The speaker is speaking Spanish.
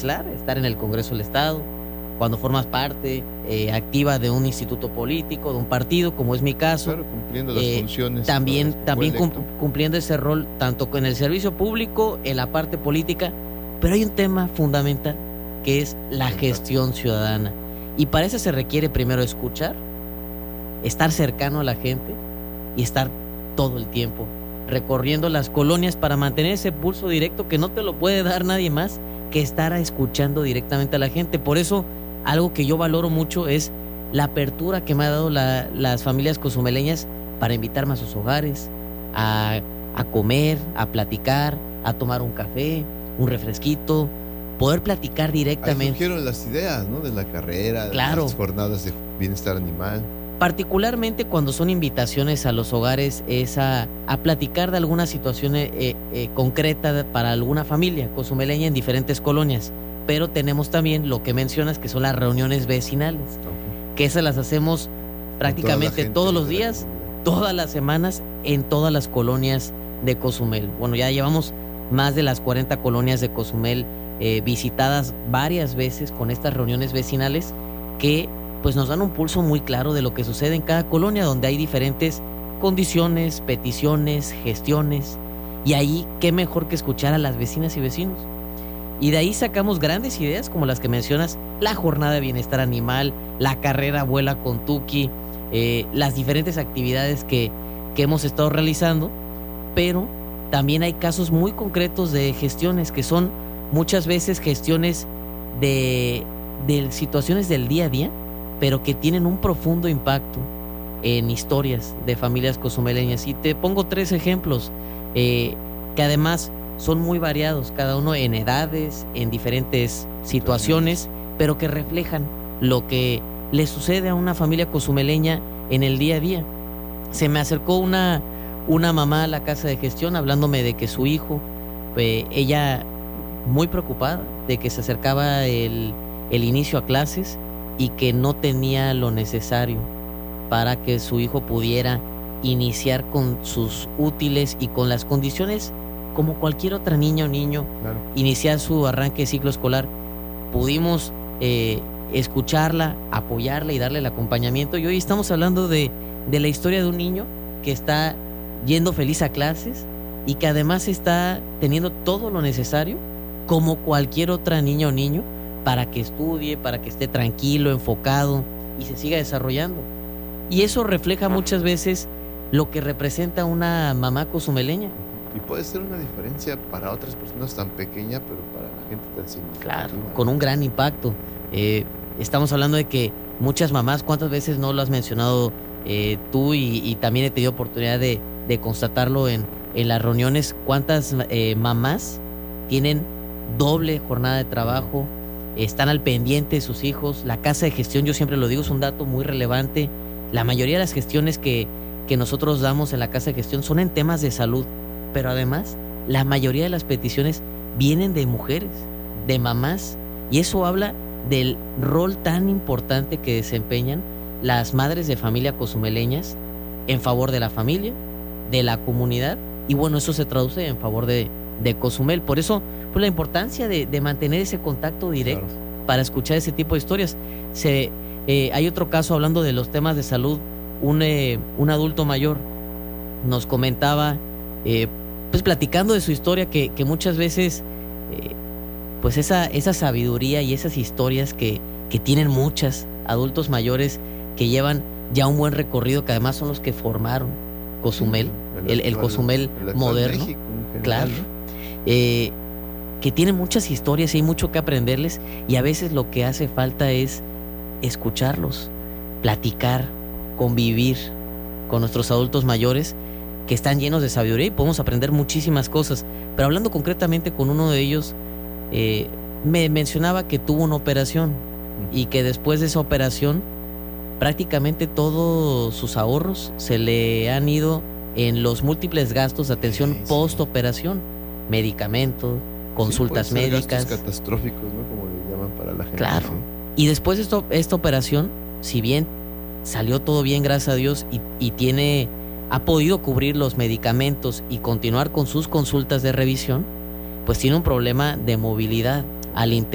estar en el Congreso del Estado, cuando formas parte activa de un instituto político, de un partido, como es mi caso. Claro, cumpliendo las funciones. También cumpliendo ese rol, tanto en el servicio público, en la parte política, pero hay un tema fundamental, que es la gestión ciudadana. Y para eso se requiere primero escuchar, estar cercano a la gente y estar todo el tiempo recorriendo las colonias para mantener ese pulso directo que no te lo puede dar nadie más que estar escuchando directamente a la gente. Por eso, algo que yo valoro mucho es la apertura que me ha dado las familias cozumeleñas para invitarme a sus hogares, a comer, a platicar, a tomar un café, un refresquito, poder platicar directamente. Ahí surgieron las ideas, ¿no? De la carrera, claro, de las jornadas de bienestar animal. Particularmente cuando son invitaciones a los hogares, es a platicar de alguna situación concreta para alguna familia cozumeleña en diferentes colonias. Pero tenemos también lo que mencionas, que son las reuniones vecinales, que esas las hacemos prácticamente todos los días, todas las semanas, en todas las colonias de Cozumel. Bueno, ya llevamos más de las 40 colonias de Cozumel visitadas varias veces con estas reuniones vecinales que pues nos dan un pulso muy claro de lo que sucede en cada colonia, donde hay diferentes condiciones, peticiones, gestiones, y ahí qué mejor que escuchar a las vecinas y vecinos. Y de ahí sacamos grandes ideas como las que mencionas, la jornada de bienestar animal, la carrera Vuela con Tuki, las diferentes actividades que hemos estado realizando, pero también hay casos muy concretos de gestiones que son muchas veces gestiones de situaciones del día a día, pero que tienen un profundo impacto en historias de familias cozumeleñas. Y te pongo 3 ejemplos que además son muy variados, cada uno en edades, en diferentes situaciones, pero que reflejan lo que le sucede a una familia cozumeleña en el día a día. Se me acercó una mamá a la casa de gestión hablándome de que su hijo, ella muy preocupada de que se acercaba el inicio a clases y que no tenía lo necesario para que su hijo pudiera iniciar con sus útiles y con las condiciones como cualquier otra niña o niño, claro, iniciar su arranque de ciclo escolar. Pudimos escucharla, apoyarla y darle el acompañamiento, y hoy estamos hablando de la historia de un niño que está yendo feliz a clases y que además está teniendo todo lo necesario como cualquier otra niña o niño para que estudie, para que esté tranquilo, enfocado y se siga desarrollando. Y eso refleja muchas veces lo que representa una mamá cozumeleña. Y puede ser una diferencia para otras personas tan pequeña, pero para la gente tan significativa. Claro, con un gran impacto. Estamos hablando de que muchas mamás, ¿cuántas veces no lo has mencionado tú? Y también he tenido oportunidad de constatarlo en las reuniones. ¿Cuántas mamás tienen doble jornada de trabajo? Están al pendiente de sus hijos. La casa de gestión, yo siempre lo digo, es un dato muy relevante. La mayoría de las gestiones que nosotros damos en la casa de gestión son en temas de salud, pero además la mayoría de las peticiones vienen de mujeres, de mamás, y eso habla del rol tan importante que desempeñan las madres de familia cozumeleñas en favor de la familia, de la comunidad, y bueno, eso se traduce en favor de Cozumel. Por eso, pues la importancia de mantener ese contacto directo, claro, para escuchar ese tipo de historias. Hay otro caso hablando de los temas de salud. Un adulto mayor nos comentaba, pues platicando de su historia, que muchas veces pues esa sabiduría y esas historias que tienen muchas adultos mayores que llevan ya un buen recorrido, que además son los que formaron Cozumel, el Cozumel moderno, México, claro, que tienen muchas historias y hay mucho que aprenderles, y a veces lo que hace falta es escucharlos, platicar, convivir con nuestros adultos mayores que están llenos de sabiduría y podemos aprender muchísimas cosas. Pero hablando concretamente con uno de ellos, me mencionaba que tuvo una operación y que después de esa operación prácticamente todos sus ahorros se le han ido en los múltiples gastos de atención post-operación, medicamentos, consultas médicas. Gastos catastróficos, ¿no? Como le llaman para la gente. Claro. ¿Sí? Y después de esta operación, si bien salió todo bien, gracias a Dios, y ha podido cubrir los medicamentos y continuar con sus consultas de revisión, pues tiene un problema de movilidad al